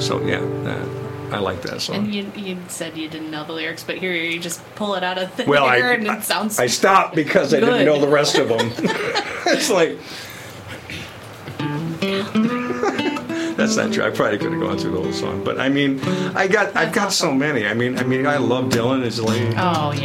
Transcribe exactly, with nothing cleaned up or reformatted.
so yeah, uh, I like that song. And you, you said you didn't know the lyrics, but here you just pull it out of thin well, air I, and it sounds I stopped because I good. didn't know the rest of them. It's like, that's not true. I probably could have gone through the whole song, but I mean, I got I've got so many. I mean, I mean, I love Dylan. It's like, Oh yeah.